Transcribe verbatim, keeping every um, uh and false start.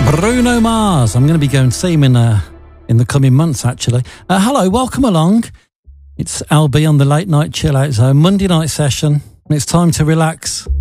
Bruno Mars. I'm going to be going to see him in, uh, in the coming months, actually. Uh, hello, welcome along. It's L B on the Late Night Chill Out Zone, Monday night session. And it's time to relax.